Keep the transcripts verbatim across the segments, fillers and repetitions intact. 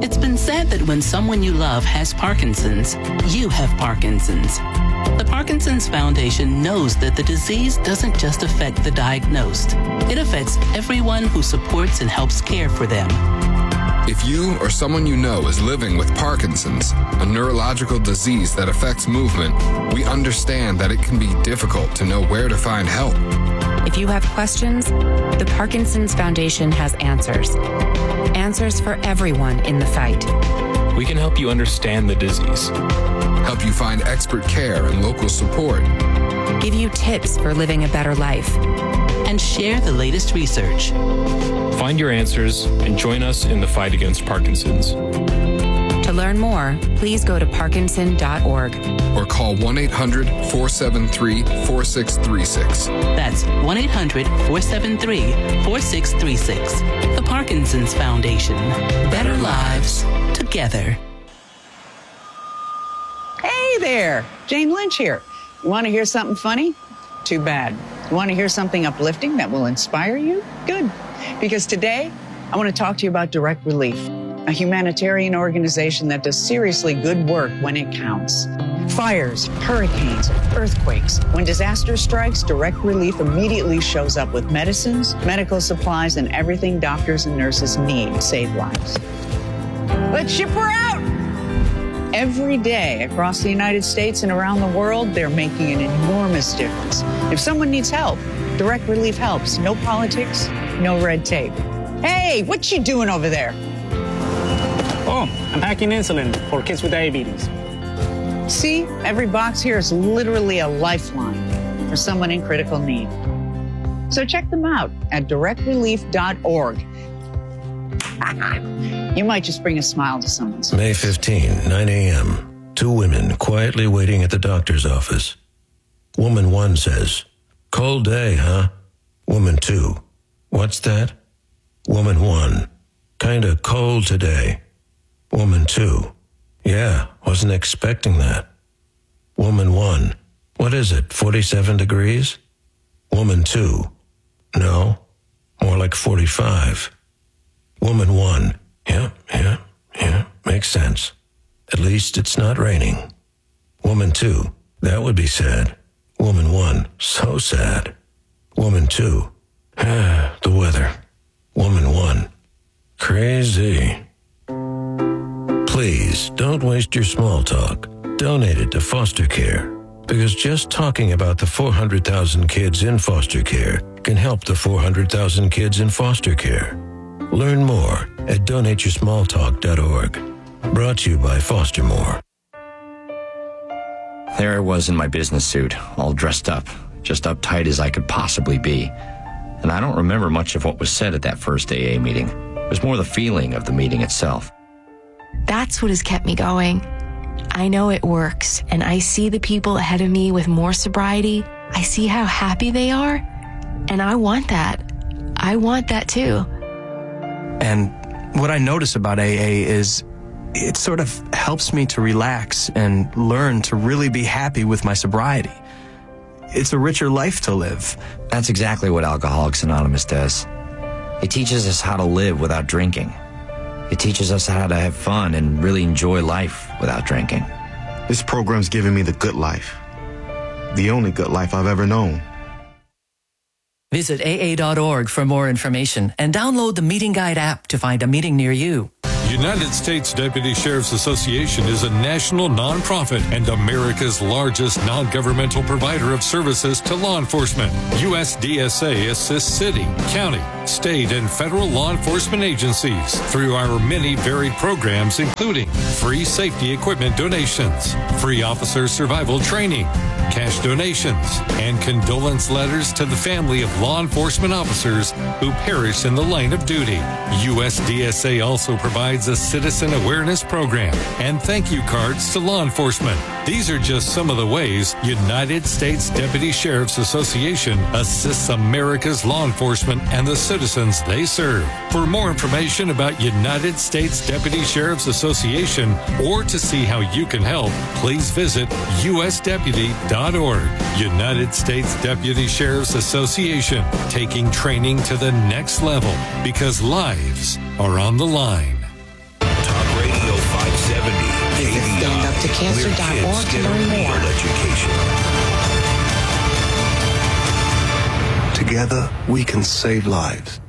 It's been said that when someone you love has Parkinson's, you have Parkinson's. The Parkinson's Foundation knows that the disease doesn't just affect the diagnosed. It affects everyone who supports and helps care for them. If you or someone you know is living with Parkinson's, a neurological disease that affects movement, we understand that it can be difficult to know where to find help. If you have questions, the Parkinson's Foundation has answers. Answers for everyone in the fight. We can help you understand the disease. Help you find expert care and local support. Give you tips for living a better life. And share the latest research. Find your answers and join us in the fight against Parkinson's. To learn more, please go to parkinson dot org. Or call one eight hundred, four seven three, four six three six. That's one eight hundred, four seven three, four six three six. The Parkinson's Foundation. Better lives together. Hey there, Jane Lynch here. You want to hear something funny? Too bad. You want to hear something uplifting that will inspire you? Good. Because today, I want to talk to you about Direct Relief, a humanitarian organization that does seriously good work when it counts. Fires, hurricanes, earthquakes. When disaster strikes, Direct Relief immediately shows up with medicines, medical supplies, and everything doctors and nurses need to save lives. Let's ship her out! Every day across the United States and around the world, they're making an enormous difference. If someone needs help, Direct Relief helps. No politics, no red tape. Hey, what you doing over there? Oh, I'm packing insulin for kids with diabetes. See, every box here is literally a lifeline for someone in critical need. So check them out at direct relief dot org. You might just bring a smile to someone's face. May fifteenth, nine a.m. Two women quietly waiting at the doctor's office. Woman one says, "Cold day, huh?" Woman two, "What's that?" Woman one, "Kinda cold today." Woman two, "Yeah, wasn't expecting that." Woman one, "What is it, forty-seven degrees?" Woman two, "No, more like forty-five." Woman one, "Yeah, yeah, yeah, makes sense. At least it's not raining." Woman two, "That would be sad." Woman one, "So sad." Woman two, "Ah, the weather." Woman one, "Crazy." Please don't waste your small talk. Donate it to foster care, because just talking about the four hundred thousand kids in foster care can help the four hundred thousand kids in foster care. Learn more at donate your small talk dot org. Brought to you by Foster More. There I was in my business suit, all dressed up, just uptight as I could possibly be. And I don't remember much of what was said at that first A A meeting. It was more the feeling of the meeting itself. That's what has kept me going. I know it works, and I see the people ahead of me with more sobriety. I see how happy they are, and I want that. I want that too. And what I notice about A A is it sort of helps me to relax and learn to really be happy with my sobriety. It's a richer life to live. That's exactly what Alcoholics Anonymous does. It teaches us how to live without drinking. It teaches us how to have fun and really enjoy life without drinking. This program's given me the good life. The only good life I've ever known. Visit A A dot org for more information and download the Meeting Guide app to find a meeting near you. United States Deputy Sheriff's Association is a national nonprofit and America's largest non-governmental provider of services to law enforcement. U S D S A assists city, county, state, and federal law enforcement agencies through our many varied programs, including free safety equipment donations, free officer survival training, cash donations, and condolence letters to the family of law enforcement officers who perish in the line of duty. U S D S A also provides a citizen awareness program and thank you cards to law enforcement. These are just some of the ways United States Deputy Sheriff's Association assists America's law enforcement and the citizens they serve. For more information about United States Deputy Sheriff's Association or to see how you can help, please visit U S deputy dot org. United States Deputy Sheriff's Association, taking training to the next level because lives are on the line. Talk to cancer dot org to learn more. Education. Together, we can save lives.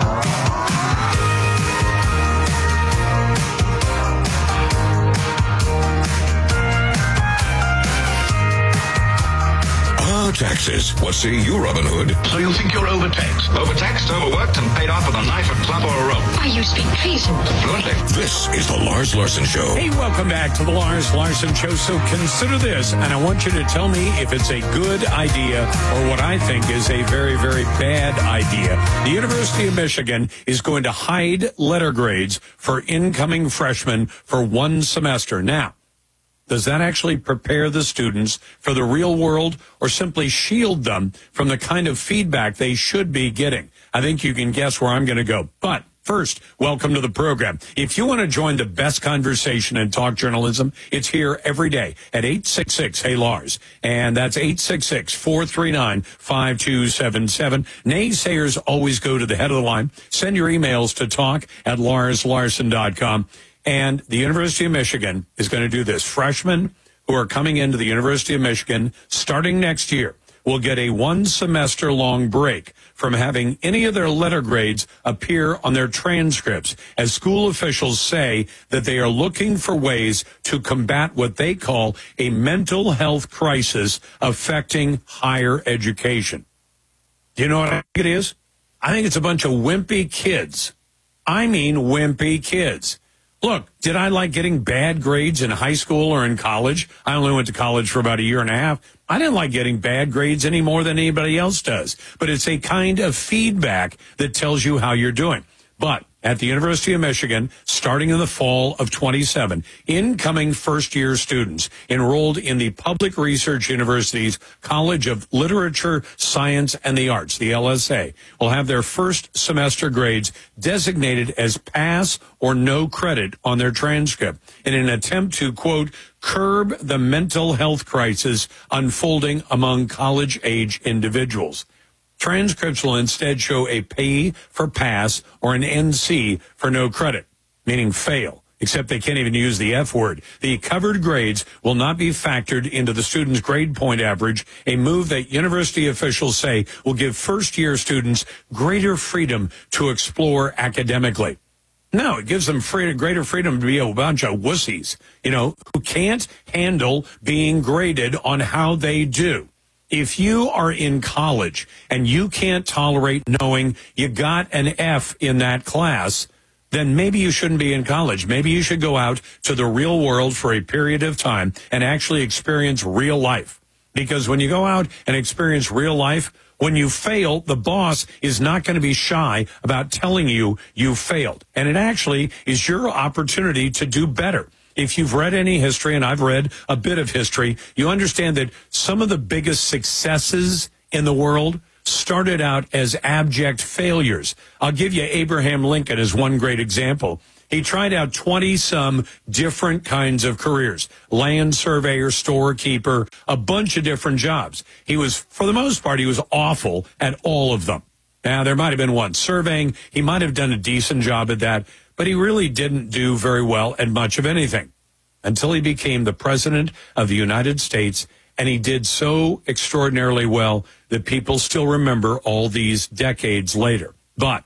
Taxes. What say you, Robin Hood? So you think you're overtaxed? Overtaxed, overworked, and paid off with a knife, a club, or a rope? Why, you speak treason. Fluently. This is the Lars Larson Show. Hey, welcome back to the Lars Larson Show. So consider this, and I want you to tell me if it's a good idea or what I think is a very, very bad idea. The University of Michigan is going to hide letter grades for incoming freshmen for one semester. Now, does that actually prepare the students for the real world or simply shield them from the kind of feedback they should be getting? I think you can guess where I'm going to go. But first, welcome to the program. If you want to join the best conversation in talk journalism, it's here every day at eight six six, hey Lars. And that's eight six six, four three nine, five two seven seven. Naysayers always go to the head of the line. Send your emails to talk at lars larson dot com. And the University of Michigan is going to do this. Freshmen who are coming into the University of Michigan starting next year will get a one semester long break from having any of their letter grades appear on their transcripts, as school officials say that they are looking for ways to combat what they call a mental health crisis affecting higher education. Do you know what I think it is? I think it's a bunch of wimpy kids. I mean wimpy kids. Look, did I like getting bad grades in high school or in college? I only went to college for about a year and a half. I didn't like getting bad grades any more than anybody else does. But it's a kind of feedback that tells you how you're doing. But at the University of Michigan, starting in the fall of twenty-seven, incoming first-year students enrolled in the Public Research University's College of Literature, Science, and the Arts, the L S A, will have their first semester grades designated as pass or no credit on their transcript in an attempt to, quote, curb the mental health crisis unfolding among college-age individuals. Transcripts will instead show a P for pass or an N C for no credit, meaning fail, except they can't even use the F word. The covered grades will not be factored into the student's grade point average, a move that university officials say will give first-year students greater freedom to explore academically. No, it gives them free, greater freedom to be a bunch of wussies, you know, who can't handle being graded on how they do. If you are in college and you can't tolerate knowing you got an F in that class, then maybe you shouldn't be in college. Maybe you should go out to the real world for a period of time and actually experience real life. Because when you go out and experience real life, when you fail, the boss is not going to be shy about telling you you failed. And it actually is your opportunity to do better. If you've read any history, and I've read a bit of history, you understand that some of the biggest successes in the world started out as abject failures. I'll give you Abraham Lincoln as one great example. He tried out twenty-some different kinds of careers, land surveyor, storekeeper, a bunch of different jobs. He was, for the most part, he was awful at all of them. Now, there might have been one surveying. He might have done a decent job at that, but he really didn't do very well at much of anything until he became the president of the United States, and he did so extraordinarily well that people still remember all these decades later. But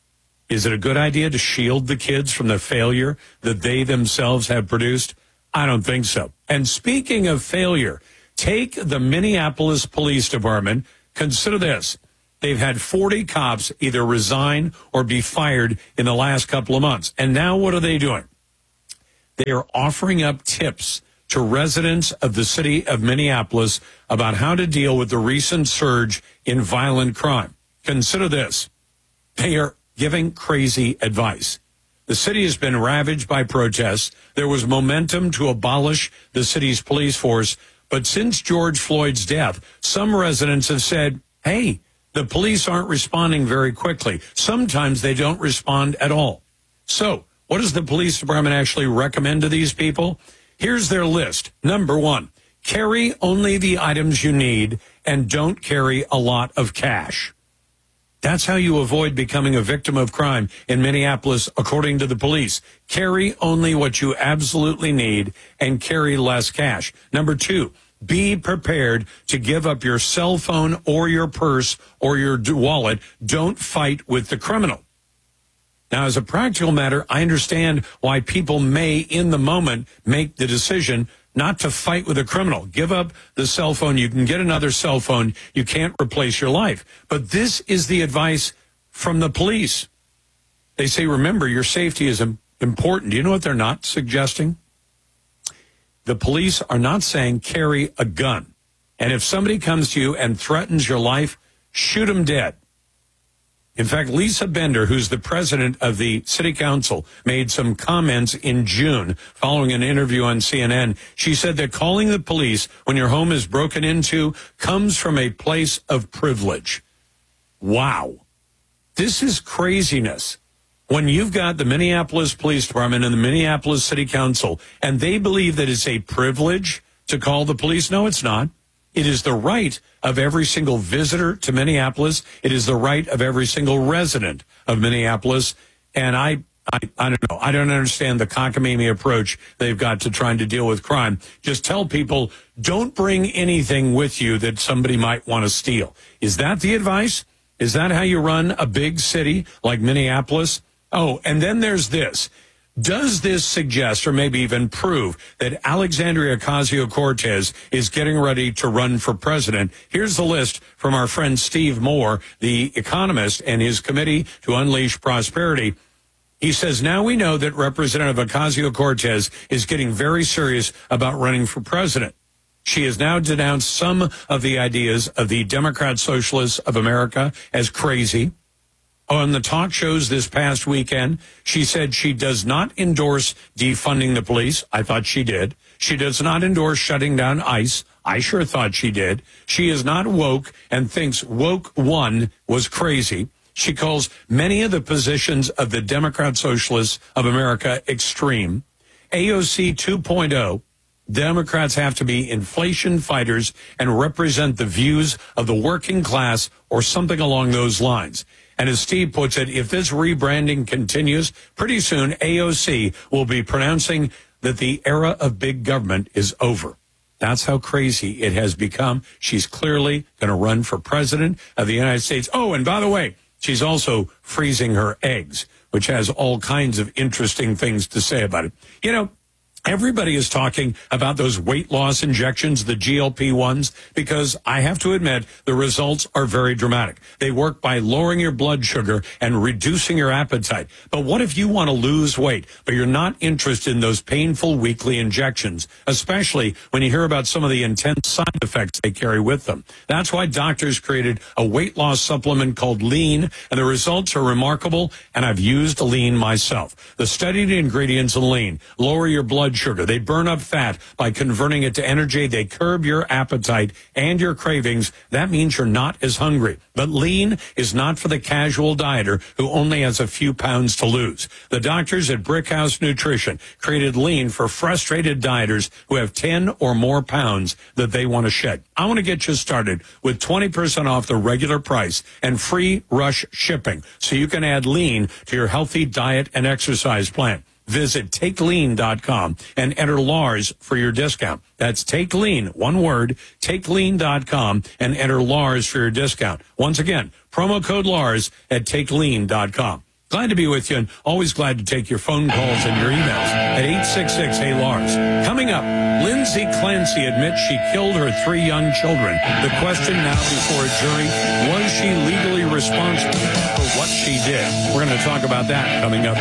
is it a good idea to shield the kids from the failure that they themselves have produced? I don't think so. And speaking of failure, take the Minneapolis Police Department. Consider this. They've had forty cops either resign or be fired in the last couple of months. And now what are they doing? They are offering up tips to residents of the city of Minneapolis about how to deal with the recent surge in violent crime. Consider this. They are giving crazy advice. The city has been ravaged by protests. There was momentum to abolish the city's police force. But since George Floyd's death, some residents have said, hey, the police aren't responding very quickly. Sometimes they don't respond at all. So what does the police department actually recommend to these people? Here's their list. Number one, carry only the items you need and don't carry a lot of cash. That's how you avoid becoming a victim of crime in Minneapolis, according to the police. Carry only what you absolutely need and carry less cash. Number two, be prepared to give up your cell phone or your purse or your wallet. Don't fight with the criminal. Now, as a practical matter, I understand why people may, in the moment, make the decision not to fight with a criminal. Give up the cell phone. You can get another cell phone. You can't replace your life. But this is the advice from the police. They say, remember, your safety is important. Do you know what they're not suggesting? The police are not saying carry a gun. And if somebody comes to you and threatens your life, shoot them dead. In fact, Lisa Bender, who's the president of the city council, made some comments in June following an interview on C N N. She said that calling the police when your home is broken into comes from a place of privilege. Wow. This is craziness. When you've got the Minneapolis Police Department and the Minneapolis City Council, and they believe that it's a privilege to call the police, no, it's not. It is the right of every single visitor to Minneapolis. It is the right of every single resident of Minneapolis. And I, I, I don't know. I don't understand the cockamamie approach they've got to trying to deal with crime. Just tell people, don't bring anything with you that somebody might want to steal. Is that the advice? Is that how you run a big city like Minneapolis? Oh, and then there's this. Does this suggest or maybe even prove that Alexandria Ocasio-Cortez is getting ready to run for president? Here's the list from our friend Steve Moore, the economist, and his committee to unleash prosperity. He says, now we know that Representative Ocasio-Cortez is getting very serious about running for president. She has now denounced some of the ideas of the Democrat Socialists of America as crazy. On the talk shows this past weekend, she said she does not endorse defunding the police. I thought she did. She does not endorse shutting down ICE. I sure thought she did. She is not woke and thinks woke one was crazy. She calls many of the positions of the Democrat Socialists of America extreme. A O C two point oh. Democrats have to be inflation fighters and represent the views of the working class or something along those lines. And as Steve puts it, if this rebranding continues, pretty soon A O C will be pronouncing that the era of big government is over. That's how crazy it has become. She's clearly going to run for president of the United States. Oh, and by the way, she's also freezing her eggs, which has all kinds of interesting things to say about it. You know, everybody is talking about those weight loss injections, the G L P ones, because I have to admit the results are very dramatic. They work by lowering your blood sugar and reducing your appetite. But what if you want to lose weight, but you're not interested in those painful weekly injections, especially when you hear about some of the intense side effects they carry with them? That's why doctors created a weight loss supplement called Lean, and the results are remarkable, and I've used Lean myself. The studied ingredients in Lean lower your blood sugar. They burn up fat by converting it to energy. They curb your appetite and your cravings. That means you're not as hungry. But Lean is not for the casual dieter who only has a few pounds to lose. The doctors at Brickhouse Nutrition created Lean for frustrated dieters who have ten or more pounds that they want to shed. I want to get you started with twenty percent off the regular price and free rush shipping so you can add Lean to your healthy diet and exercise plan. Visit take lean dot com and enter Lars for your discount. That's TakeLean, one word, take lean dot com and enter Lars for your discount. Once again, promo code Lars at take lean dot com. Glad to be with you and always glad to take your phone calls and your emails at eight six six, hey Lars. Coming up, Lindsay Clancy admits she killed her three young children. The question now before a jury, was she legally responsible for what she did? We're going to talk about that coming up.